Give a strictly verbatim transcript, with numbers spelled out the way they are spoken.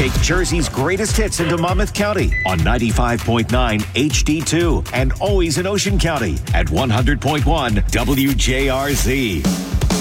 take Jersey's greatest hits into Monmouth County on ninety-five point nine H D two and always in Ocean County at one hundred point one W J R Z.